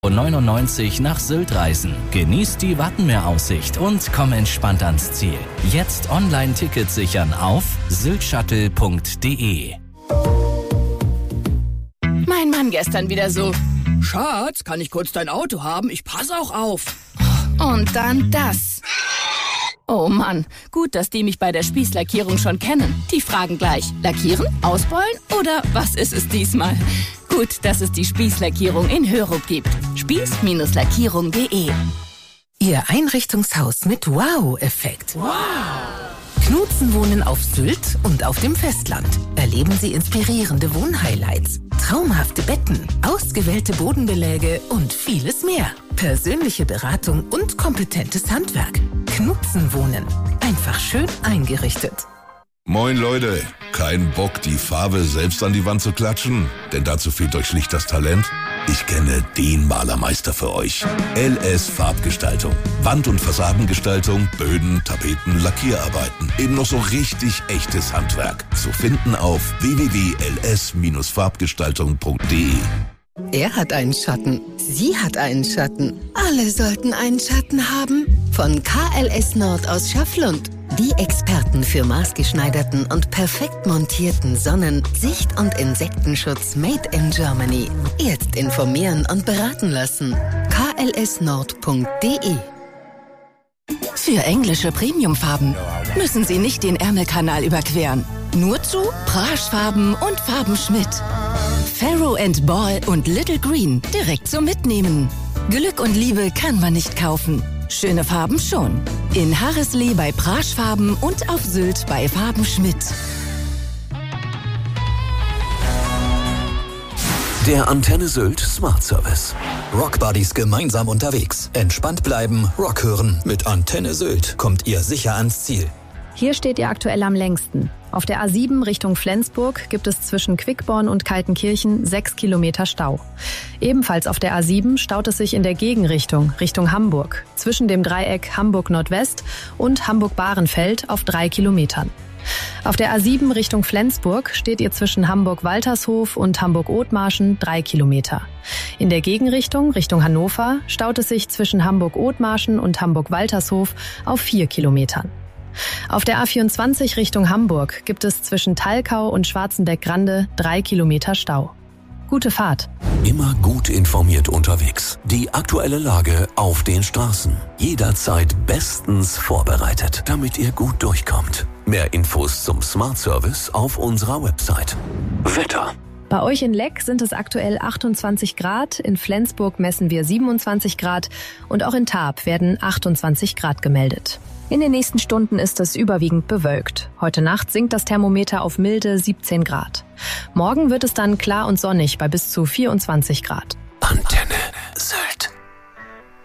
99 nach Sylt reisen. Genießt die Wattenmeeraussicht und komm entspannt ans Ziel. Jetzt Online-Tickets sichern auf syltshuttle.de. Mein Mann gestern wieder so: Schatz, kann ich kurz dein Auto haben? Ich passe auch auf. Und dann das. Oh Mann, gut, dass die mich bei der Spießlackierung schon kennen. Die fragen gleich: Lackieren? Ausbeulen? Oder was ist es diesmal? Gut, dass es die Spießlackierung in Hörup gibt. Spieß-Lackierung.de. Ihr Einrichtungshaus mit Wow-Effekt. Wow! Knutzen wohnen auf Sylt und auf dem Festland. Erleben Sie inspirierende Wohnhighlights, traumhafte Betten, ausgewählte Bodenbeläge und vieles mehr. Persönliche Beratung und kompetentes Handwerk. Knutzen wohnen. Einfach schön eingerichtet. Moin Leute, kein Bock, die Farbe selbst an die Wand zu klatschen? Denn dazu fehlt euch schlicht das Talent? Ich kenne den Malermeister für euch. LS Farbgestaltung. Wand- und Fassadengestaltung, Böden, Tapeten, Lackierarbeiten. Eben noch so richtig echtes Handwerk. Zu finden auf www.ls-farbgestaltung.de. Er hat einen Schatten. Sie hat einen Schatten. Alle sollten einen Schatten haben. Von KLS Nord aus Schafflund. Die Experten für maßgeschneiderten und perfekt montierten Sonnen-, Sicht- und Insektenschutz made in Germany. Jetzt informieren und beraten lassen. klsnord.de. Für englische Premiumfarben müssen Sie nicht den Ärmelkanal überqueren. Nur zu Praschfarben und Farben Schmidt. Farrow & Ball und Little Green direkt zum Mitnehmen. Glück und Liebe kann man nicht kaufen. Schöne Farben schon. In Harreslee bei Praschfarben und auf Sylt bei Farben Schmidt. Der Antenne Sylt Smart Service. Rockbuddies gemeinsam unterwegs. Entspannt bleiben, Rock hören. Mit Antenne Sylt kommt ihr sicher ans Ziel. Hier steht ihr aktuell am längsten. Auf der A7 Richtung Flensburg gibt es zwischen Quickborn und Kaltenkirchen 6 Kilometer Stau. Ebenfalls auf der A7 staut es sich in der Gegenrichtung, Richtung Hamburg, zwischen dem Dreieck Hamburg-Nordwest und Hamburg-Bahrenfeld auf 3 Kilometern. Auf der A7 Richtung Flensburg steht ihr zwischen Hamburg-Waltershof und Hamburg-Othmarschen 3 Kilometer. In der Gegenrichtung, Richtung Hannover, staut es sich zwischen Hamburg-Othmarschen und Hamburg-Waltershof auf 4 Kilometern. Auf der A24 Richtung Hamburg gibt es zwischen Thalkau und Schwarzenberg-Grande 3 Kilometer Stau. Gute Fahrt. Immer gut informiert unterwegs. Die aktuelle Lage auf den Straßen. Jederzeit bestens vorbereitet, damit ihr gut durchkommt. Mehr Infos zum Smart Service auf unserer Website. Wetter. Bei euch in Leck sind es aktuell 28 Grad, in Flensburg messen wir 27 Grad und auch in Taab werden 28 Grad gemeldet. In den nächsten Stunden ist es überwiegend bewölkt. Heute Nacht sinkt das Thermometer auf milde 17 Grad. Morgen wird es dann klar und sonnig bei bis zu 24 Grad. Antenne Sylt.